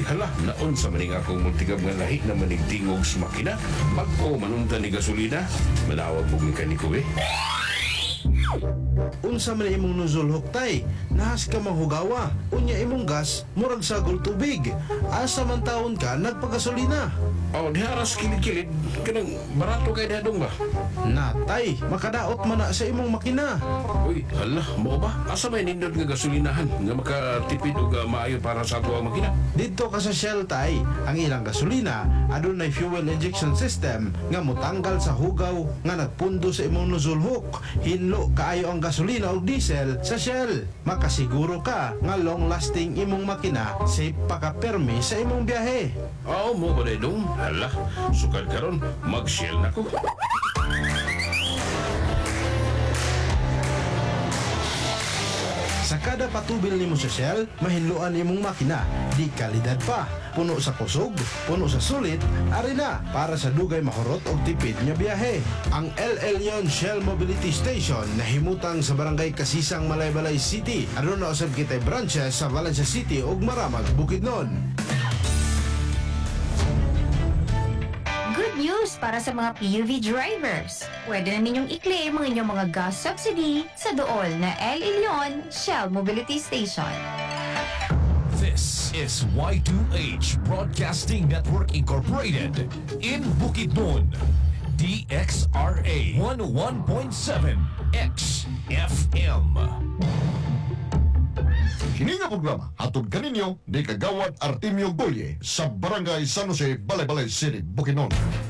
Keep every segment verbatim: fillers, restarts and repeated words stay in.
hala, naon sa maning akong multigab nga lahi na manigtingog sa makina. Mag-o manunta ni gasolina, manawag mo mekaniko eh. Unsa man imong nozzle huktay, nahas ka manghugawa. Unya imong gas, murag sagol tubig. Asa man taon ka nagpagasolina. O, diharas kilid-kilid, kanang barato kay dadong ba? Natay, makadaot man na sa imong makina. Uy, hala, mo ba? Asa may nindot nga gasolinahan nga makatipid o maayo para sa ato ang makina? Dito ka sa Shell tay, ang ilang gasolina adunay fuel injection system nga motanggal sa hugaw nga nagpundo sa imong nozzle hook. Hinlo kaayo ang gasolina o diesel sa Shell. Makasiguro ka nga long lasting imong makina, safe pa ka permi sa imong biyahe. Oo, mo ba dong? Hala, sukad karon mag-shell na ko. Sa kada patubil nimo sa Shell, mahinluan imong makina. Di kalidad pa, puno sa kusog, puno sa sulit, ari na para sa dugay mahurot og tipid nga biyahe. Ang L L Yon Shell Mobility Station nahimutang sa barangay Kasisang, Malaybalay City. Aron na usab kitay branches sa Valencia City ug Maramag, Bukidnon. Good news para sa mga P U V drivers. Pwede na ninyong i-claim ang inyong mga gas subsidy sa dool na El Elyon Shell Mobility Station. This is Y two H Broadcasting Network Incorporated in Bukidnon. D X R A one oh one point seven X F M. Kini nga programa hatod kaninyo ni Kagawad Artemio Golye sa Barangay San Jose, Balay-Balay City, Bukidnon.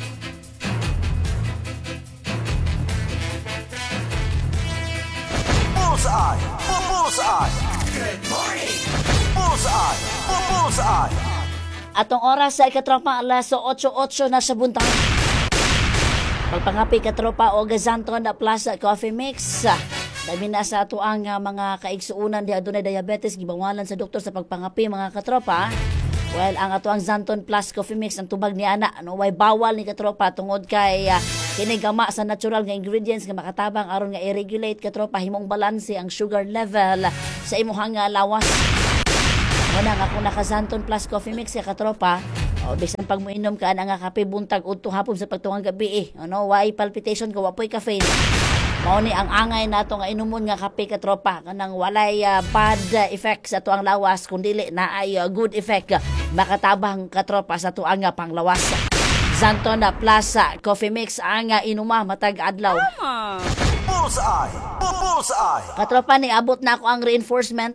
Bullseye! Bullseye! Good morning! Bullseye! Bullseye! Atong oras sa ikatropa alas otso otso na sa buntag. Pagpangapi katropa o Gazanton Plaza Coffee Mix. Dami na sa ato ang uh, mga kaigsuunan di adunay diabetes gibawalan sa doktor sa pagpangapi mga katropa. Well, ang ato ang Zanton Plus Coffee Mix ang tubag ni ana ano way bawal ni katropa tungod kay uh, kini gama sa natural nga ingredients nga makatabang aron nga i-regulate katropa himong balanse ang sugar level sa imong uh, lawas. Muna nga kung naka Zanton Plus Coffee Mix ya katropa, o bisan pag moinom ka ana nga kape buntag udto hapon sa pagtuang gabi eh. Ano, way palpitation ka wapoy caffeine. Mao ni ang angay nato nga inumon nga kape katropa kanang walay uh, bad uh, effect sa tuang lawas kun dili na ay uh, good effect uh, makatabang katropa sa tuang uh, panglawas. Zanton uh, Plaza Coffee Mix ang uh, inuma matag adlaw. Bullseye! Bullseye! Katropa ni abot na ako ang reinforcement.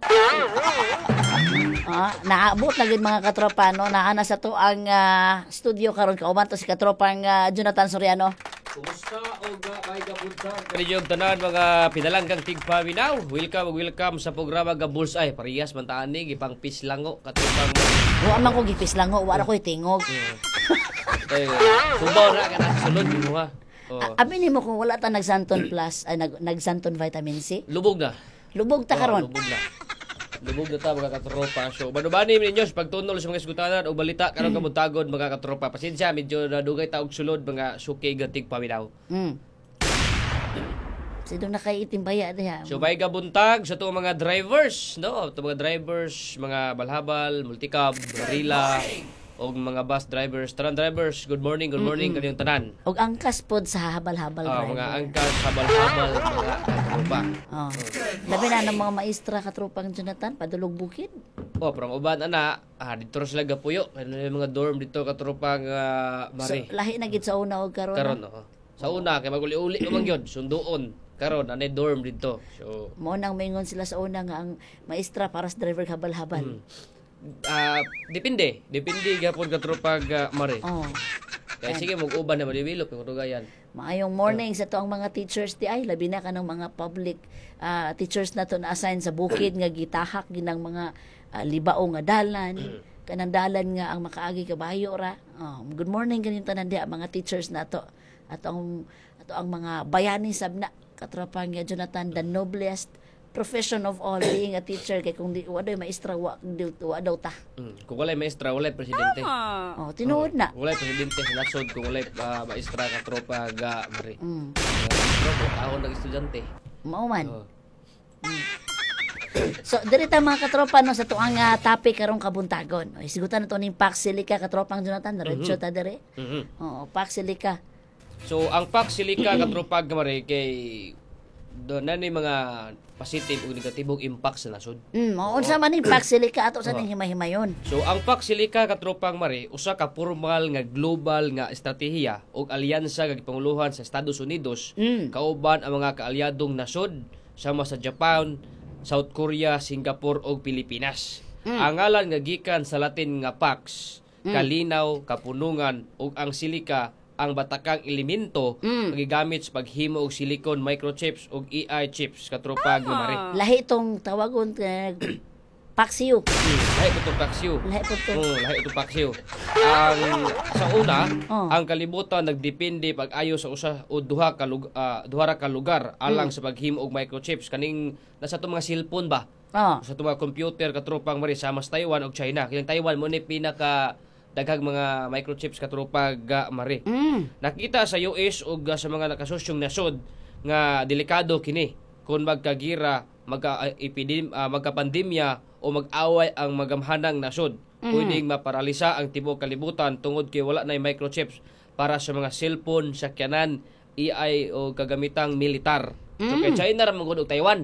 Ah, naabot na gid mga katropa no naana sa tuang uh, studio karon kauban to si katropang uh, Jonathan Soriano. Kumusta o ga kay kapunta? Kaninyong tanan mga pinalanggang tigpaminaw. Welcome, welcome sa programa ga Bullseye. Parehas man taan ni gipang pislango katupang Wa man ko gipis lang ho, wala ko tingog. eh subaw na kana sulod mo ha. Oh. Abi nimo kung wala ta nag-Zanton Plus ay nag nag-Zanton Vitamin C. Lubog na. Lubog ta Oh, karon. lubog na. Lubog na ta mga katropa. So, banubani ninyo sa pagtunol sa mga isgutanan o balita karon kamong tagod mga katropa. Pasensya medyo nadugay ta og sulod mga suki gatig paminaw. Mm. Sidong nakaiitimbaya diha. So may gabuntag sa tuong mga drivers, no? Ito mga drivers, mga balhabal, multicab, barila, o mga bus drivers, tanan drivers. Good morning, good morning kaniyong tanan. Og angkas pod sa habal-habal Ah, driver. mga angkas, habal-habal, mga katropa. Oh. Labi na ng mga maestra katropang Jonathan padulog bukid. Oh, from uban ana, ah dito ra sila gapuyo. Ano yung mga dorm dito katropang uh, So, Mari. lahi na gid sa una og karon. Karon, oh. Sa una kay maguli-uli naman gyud, sunduon. Karon anay dorm dito. So Mo nang maingon sila sa una nga ang maestra para sa driver habal-habal. ah depende, depende gyapon katropang uh, Mari. Oh. Kaya sige mag-uban na madibilop yung rugayan. Maayong morning sa to ang mga teachers di ay labi na kanang mga public ah, teachers na to na assign sa bukid nga gitahak ginang mga ah, libao nga dalan kanang dalan nga ang makaagi kabayo ra. Oh, good morning ganin tanan di mga teachers na to at ang ato ang mga bayani sabna katropang nga Jonathan, the noblest profession of all being a teacher kay kung di wa daw maestra wa, di- wa daw ta. Mm. Kung walay maestra, walay presidente. Oh, tinuod na. Walay presidente sa nasod kung walay ah, maestra ka tropa ga Mari. Mm. Tropa, taon ng estudyante. Mao man. Oh. So, dirita mga katropa no, sa tuang uh, topic karong kabuntagon. O, isigutan na to ning Paxilica katropang Jonathan. Diretso ta dire. Mhm. Oo, Paxilica. So ang Paxilica katropag gamari kay do na ni mga positive ug negatibong impact sa nasod. Mm, mo unsa man ning Paxilica ato sa ning himay-himayon. So ang Paxilica katropang mari usa ka formal nga global nga estratehiya ug alyansa nga gipanguluhan sa Estados Unidos Mm. kauban ang mga kaalyadong nasod sama sa Japan, South Korea, Singapore ug Pilipinas. Mm. Ang ngalan nga gikan sa Latin nga Pax, Mm. kalinaw, kapunungan ug ang silika ang batakang elemento Mm. magigamit sa paghimo og silicon microchips ug A I chips katropag nga mari. Lahi tong tawagon kay Paxiu. Lahi po itong paksiw. Lahi po to. Oo, lahi itong paksiw. Ang sa una, Oh. ang kalibutan nagdepende pag-ayo sa usa o duha ka lug, ah, duha ra ka lugar alang sa paghimo og microchips kaning nasa itong mga cellphone ba? Oh. Sa itong mga computer katropang mari sama sa Taiwan ug China. Kining Taiwan mo ni pinaka daghang mga microchips katropag uh, mari. Mm. Nakita sa U S ug uh, sa mga nakasosyong nasod nga delikado kini kung magkagira, magka uh, epidem, uh, magkapandemya o mag-away ang magamhanang nasod. Mhm. Pwedeng maparalisa ang tibuok kalibutan tungod kay wala na microchips para sa mga cellphone, sakyanan, A I o kagamitang militar. So kay China ra manggod og Taiwan.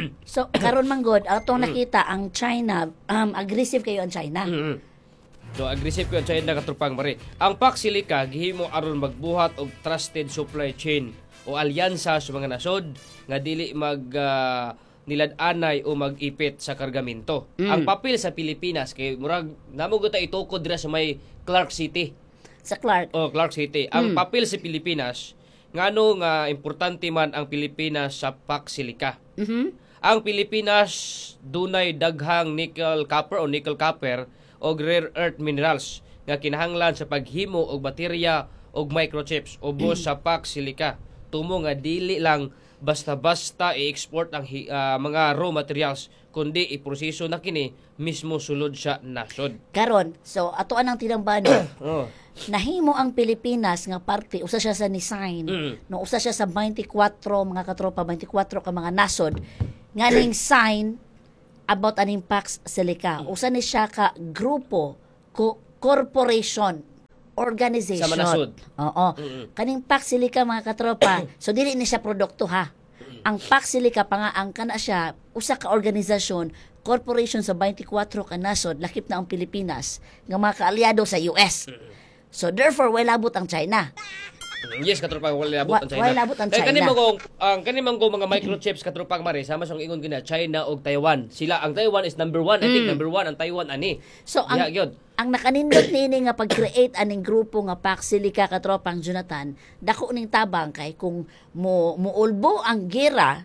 So karon man god atong nakita ang China um, aggressive kayo ang China. Mhm. So aggressive ko China katropang mari. Ang Paxilica gihimo aron magbuhat og trusted supply chain o alyansa sa mga nasod nga dili mag uh, nilad-anay o mag-ipit sa kargamento. Mm. Ang papel sa Pilipinas kay murag namo gyud ta itukod dira sa may Clark City. Sa Clark. Oh, Clark City. Ang Mm. papel sa Pilipinas ngano nga importante man ang Pilipinas sa Paxilica. Mhm. Ang Pilipinas dunay daghang nickel copper o nickel copper o rare earth minerals nga kinahanglan sa paghimo og baterya og microchips ubos sa Paxilica. Tumo nga dili lang basta-basta i-export ang hi- ah, mga raw materials kundi iproseso na kini mismo sulod sa nasod. Karon, so ato anang tinambano. Oh. Nahimo ang Pilipinas nga parte usa siya sa Nisign. Mm. No usa siya sa twenty-four mga katropa, twenty-four ka mga nasod nga ning sign about aning Pax Silica. Usa ni siya ka grupo, ko, corporation, organization. Sa manasod. Oo. Mm-mm. Kaning Pax Silica mga katropa, so dili ni siya produkto ha. Ang Pax Silica pa nga ang kana siya usa ka organisasyon, corporation sa twenty-four ka nasod lakip na ang Pilipinas nga mga kaalyado sa U S. So therefore wala labot ang China. Yes, katropang wala labot Wa- ang China. wala labot ang Kaya China. kanimo kung ang kanimo kung mga microchips katropang mari sama sa ingon gina China ug Taiwan. Sila ang Taiwan is number one. I think number one ang Taiwan ani. So ang Diha, gyud. ang nakanindot nini nga pag-create aning grupo nga Pax Silica katropang Jonathan, dako ning tabang kay kung mo muulbo ang gira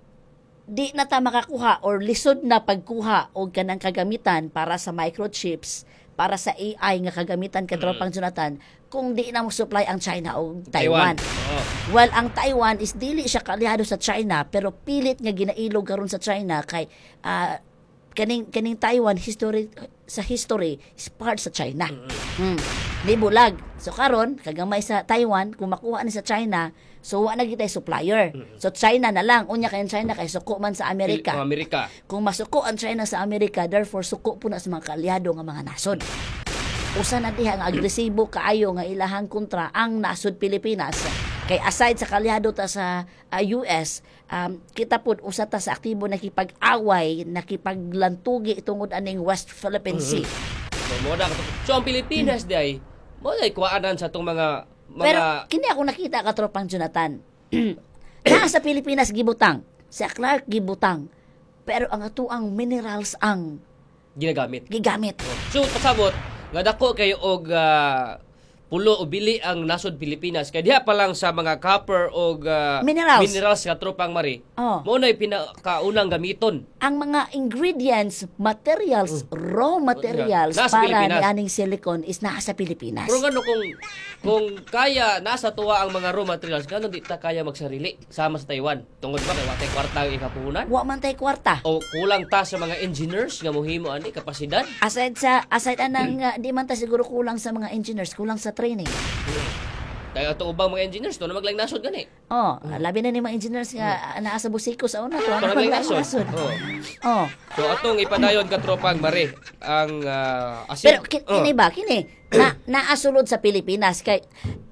di na ta makakuha or lisod na pagkuha og kanang kagamitan para sa microchips para sa A I nga kagamitan katropang Jonathan kung di na mo supply ang China o Taiwan. Oo. Well, ang Taiwan is dili siya kaalyado sa China pero pilit nga ginailog karon sa China kay ah, kaning kaning Taiwan history sa history is part sa China. Mm. Di bulag. So karon kagamay sa Taiwan kung makuha ni sa China so wa na gitay supplier. So China na lang unya kay China kay suko man sa Amerika. Ang Amerika. Kung masuko ang China sa Amerika, therefore suko po na sa mga kaalyado nga mga nasod. Usa na diha nga agresibo kaayo nga ilahang kontra ang nasod Pilipinas. Kay aside sa kaalyado ta sa uh, U S, um, kita pud usa ta sa aktibo nakipag-away, nakipaglantugi tungod aning West Philippine Sea. So mo na so ang Pilipinas day mo day kuwaanan sa tong mga mga Pero kini ako nakita ka tropang Jonathan. Na sa Pilipinas gibutang, sa Clark gibutang. Pero ang atuang minerals ang ginagamit. gigamit. So pasabot nga dako kay og ah, pulo o bili ang nasod Pilipinas kay diha pa lang sa mga copper o ah, Minerals. minerals nga tropang mari. Oh. Mo na pinakaunang gamiton. Ang mga ingredients, materials, raw materials Nasa para Pilipinas. ni aning silicon is nasa Pilipinas. Pero ngano kung kung kaya nasa tuwa ang mga raw materials ngano di ta kaya magsarili sama sa Taiwan. Tungod ba kay watay kwarta ang ikapuhunan? Wa man tay kwarta. O kulang ta sa mga engineers nga mohimo ani kapasidad? Aside sa aside anang uh, di man ta siguro kulang sa mga engineers, kulang sa training. Kaya ito ubang mga engineers, to na maglang nasod gani. Oh, labi na ni mga engineers nga naa sa busiko sa una to. To Ano na pa maglang nasod? nasod. Oh. Oh. So atong ipadayon ka tropang mare ang uh, asin. Pero kin- kini ba kini na naasulod sa Pilipinas kay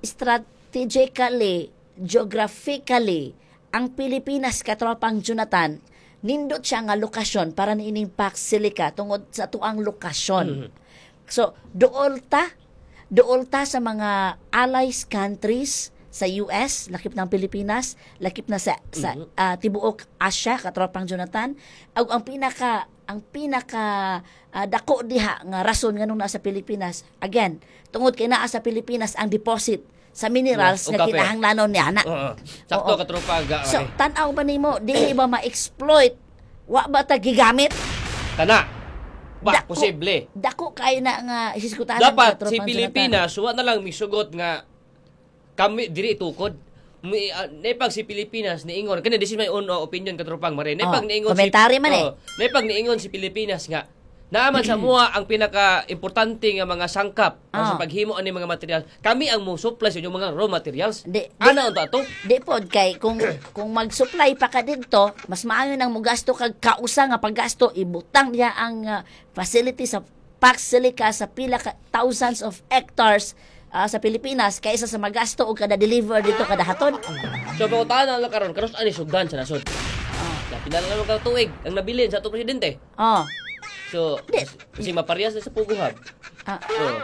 strategically, geographically ang Pilipinas katropang Jonathan nindot siya nga lokasyon para niining Pax Silica tungod sa tuang lokasyon. So, dool ta, dool ta sa mga allies countries sa U S, lakip ng Pilipinas, lakip na sa, sa ah, tibuok Asia, katropang Jonathan. Ag ang pinaka ang pinaka ah, dako diha nga rason nganong nasa Pilipinas. Again, tungod kay naa sa Pilipinas ang deposit sa minerals Yeah, o nga kape. kinahanglanon ni ana. Oo. Sakto Oo. ka tropa ga. So, tan-aw ba nimo dili ba ma-exploit? Wa ba ta gigamit? Kana. Ba, Dako- posible. Dako kay na nga isiskutanan Dapat ka, si tropang Pilipinas, wa na lang misugot nga kami diri tukod. May uh, naipag si Pilipinas niingon kani this is my own uh, opinion katropang mare. Naipag Oh, niingon komentary si man eh. oh, naipag niingon si Pilipinas nga naaman sa mua ang pinaka importante nga mga sangkap Oh. sa paghimo ani mga material. Kami ang mo supply sa inyong mga raw materials. Di- di- Ana unta to? Di pod kay kung kung mag-supply pa ka dito, mas maayo nang mugasto kag kausa nga paggasto ibutang niya ang uh, facility sa Pax Silica sa pila ka thousands of hectares uh, sa Pilipinas kaysa sa magasto og kada deliver dito kada haton. So pangutahan na lang karon karon ani sugdan sa nasod. Ah, pinala naman ka tuig ang nabilin sa atong presidente. Oh. So, kasi maparehas na sa puguhab. Ah,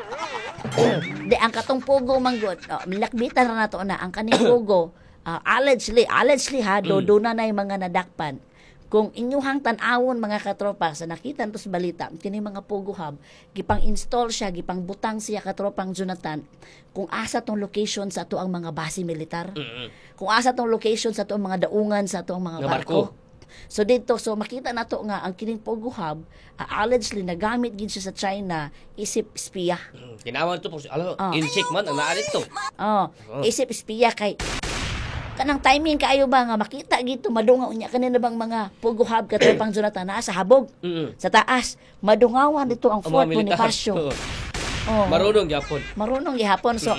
So, di ang katong pugo manggod, oh, milakbitan ra nato na ang kaning pugo ah, allegedly, allegedly ha, do do na nay mga nadakpan. Kung inyuhang tan-awon mga katropa sa nakita nito sa balita, kini mga pugo hub, gipang install siya, gipang butang siya katropang Jonathan. Kung asa tong location sa ato ang mga base militar, kung asa tong location sa ato ang mga daungan sa ato ang mga Nga barko. barko. So dito, so makita nato nga ang kining Pogo Hub, uh, allegedly nagamit gid siya sa China isip espiya. Kinawag to po. Alo, Ah. in-check man ang naalit to. Oh, isip espiya kay kanang timing kaayo ba nga makita gito madungaw niya kanina bang mga Pogo Hub katropang Jonathan naa sa habog Mm-mm. sa taas madungawan dito ang Ang Fort mga militar. Bonifacio. Oo. Oh, Marunong yapon. marunong gihapon so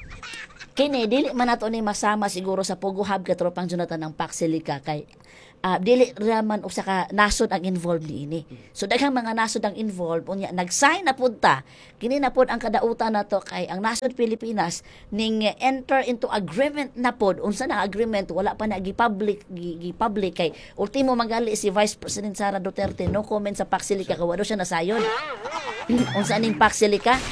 kini dili man nato ni masama siguro sa Pogo Hub katropang Jonathan ang Pax Silica kay ah, dili raman usa ka nasod ang involved niini. So daghang mga nasod ang involved unya nag-sign na pud ta kini na pud ang kadautan nato kay ang nasod Pilipinas ning eh, enter into agreement na pud unsa na agreement wala pa na gi-public gi-public kay ultimo magali si Vice President Sara Duterte no comment sa Pax Silica kay wala siya nasayon. Unsa ning Pax Silica?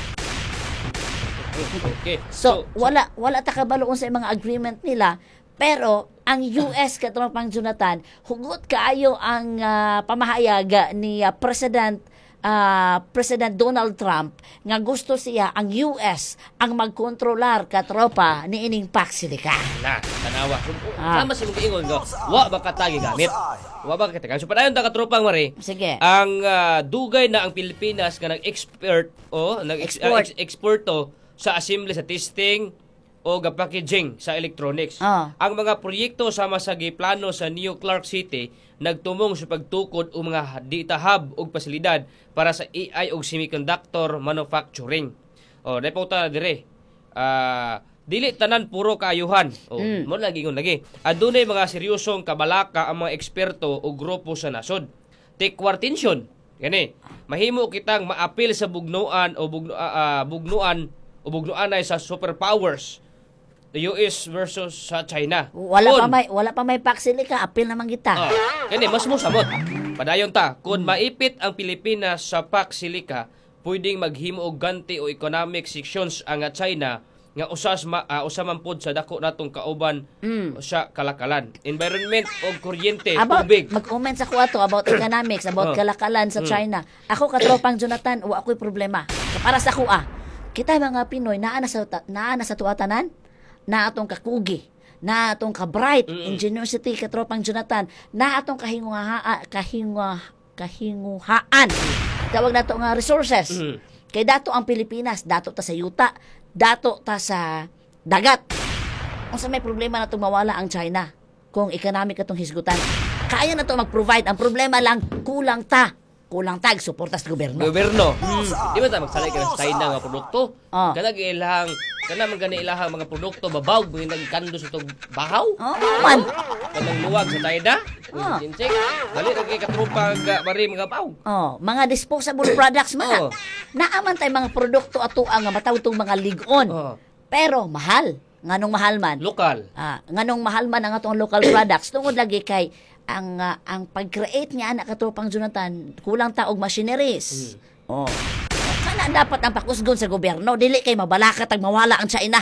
Okay. So, wala wala ta kabalo sa mga agreement nila, pero ang U S katropang Jonathan, hugot kaayo ang ah, pamahayag ni ah, President ah, President Donald Trump nga gusto siya ang U S ang magkontrolar katropa ni ining Pax Silica. na, tanawa. Ah. Sama si mong ingon go. Wa ba katagi gamit? Wa ba katagi. So padayon ta katropang mare. Sige. Ang ah, dugay na ang Pilipinas nga nag-expert o Export. nag-exporto sa assembly sa testing o ga packaging sa electronics. Ah. Ang mga proyekto sama sa giplano sa New Clark City nagtumong sa pagtukod og mga data hub og pasilidad para sa A I og semiconductor manufacturing. O repota dire. Ah, dili tanan puro kaayuhan. O Mm. mo lagi ingon lagi. Adunay mga seryosong kabalaka ang mga eksperto o grupo sa nasod. Take attention. Gani, mahimo kitang maapil sa bugnuan o bugnu, ah, ah, bugnuan o bugnuanay sa superpowers. The U S versus sa China. Wala Kun- pa may wala pa may Pax Silica, apil naman kita. Ah, kani mas mo sabot. Padayon ta, kung maipit ang Pilipinas sa Pax Silica, pwedeng maghimo og ganti o economic sections ang nga China nga usas ma, uh, usa man pod sa dako natong kauban sa kalakalan. Environment o kuryente, About, tubig. mag-comment sa ko ato about economics, Oh. about kalakalan sa Mm. China. Ako katropang Jonathan, wa ako'y problema. So, para sa kuha, kita mga Pinoy, naa na sa, ta- naa na sa tuatanan, na atong kakugi, na atong ka-bright, ingenuity katropang Jonathan, na atong kahinguha, kahinguha, kahinguhaan. Tawag na to nga resources. Mm. Kay dato ang Pilipinas, dato ta sa yuta, dato ta sa dagat. Kung sa may problema na itong mawala ang China, kung economic itong hisgutan, kaya na to mag-provide. Ang problema lang, kulang ta kulang tag suporta sa gobyerno. Gobyerno. Di ba ta magsalay ka sa China nga produkto? Oh. Kana ilahang kana man gani ilahang mga produkto babaw mga nagkando sa tog bahaw. Oh, man. Kanang luwag sa China. Oh. Insek. Dali ra kay katrupa nga mari mga baw. Oh, mga disposable products man. Oh. Naaman tay mga produkto ato ang matawtong mga ligon. Oh. Pero mahal. Nganong mahal man? Lokal. Ah, nganong mahal man ang atong local products tungod lagi kay ang ah, ang pag-create niya anak katropang Jonathan kulang ta og machineries. Oh. Kana dapat ang pakusgon sa gobyerno dili kay mabalaka tag mawala ang China.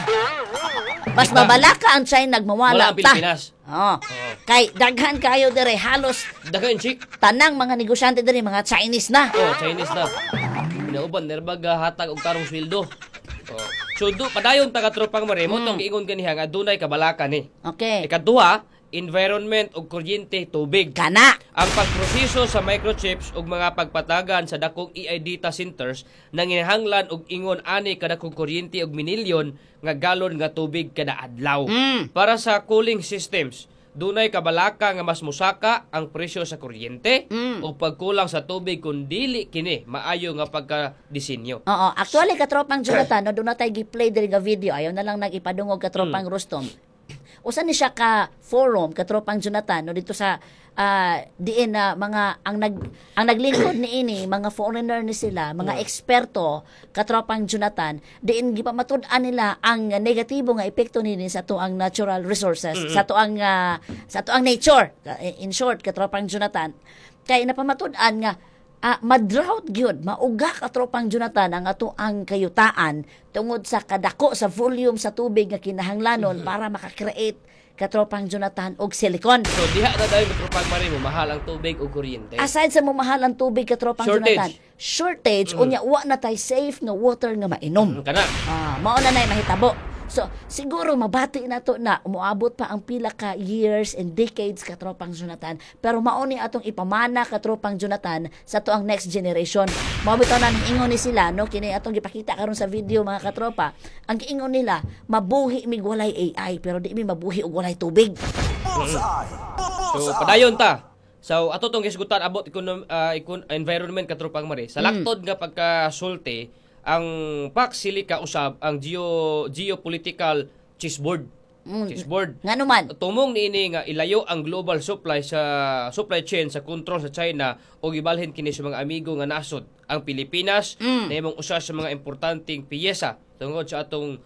Mas mabalaka ang China Wala nagmawala ang ta. Pilipinas. Oh. Kay daghan kayo dire halos Dagan chick. tanang mga negosyante dire mga Chinese na. Oh, Chinese na. Pinauban nerbag hatag og tarong sweldo. Oh. So do padayon ta katropang mare mo tong giingon kaniha nga adunay kabalaka ni. Okay. Ikaduha, environment ug kuryente tubig. Kana. Ang pagproseso sa microchips ug mga pagpatagan sa dakong A I data centers nanginahanglan og ingon ani kada kong kuryente og minilyon nga galon nga tubig kada adlaw. Mm. Para sa cooling systems, dunay kabalaka nga mas musaka ang presyo sa kuryente Mm. o pagkulang sa tubig kung dili kini maayo nga pagka-disenyo. Oo, actually katropang Jonathan, no, doon na tayo gi-play diri nga video, ayaw na lang nag-ipadungog Mm. katropang Rustom. Usa ni siya ka forum katropang Jonathan no dito sa ah, diin na mga ang nag ang naglingkod ni ini mga foreigner ni sila, mga eksperto katropang Jonathan, diin gipamatud-an nila ang negatibo nga epekto nini sa tuang natural resources, sa tuang ah, sa tuang nature. In short, katropang Jonathan, kay napamatud-an nga Ah, madrought gyud mauga ka tropang Jonathan ang ato ang kayutaan tungod sa kadako sa volume sa tubig nga kinahanglanon para maka-create katropang Jonathan og silicon. So diha na dayon katropang mari mo mahal ang tubig ug kuryente. Aside sa mamahal ang tubig katropang Shortage. Jonathan, shortage unya wa na tay safe nga water nga mainom. Kana. Ah, mao na nay mahitabo. So, siguro mabati na to na umuabot pa ang pila ka years and decades katropang Jonathan. Pero mao ni atong ipamana katropang Jonathan sa to ang next generation. Mao bitaw na ingon ni sila no kini atong gipakita karon sa video mga katropa. Ang giingon nila, mabuhi mig walay A I pero di mi mabuhi og walay tubig. Bullseye. So Bullseye. padayon ta. So ato tong gisgutan abot econom, uh, econ- environment katropang mari. Sa laktod nga pagkasulti ang P A C silika usab ang geo geopolitical chessboard. Mm. Chessboard. Ngano man? Tumong niini nga ilayo ang global supply sa supply chain sa kontrol sa China o gibalhin kini sa mga amigo nga nasod. Ang Pilipinas Mm. nahimong usa sa mga importanteng piyesa tungod sa atong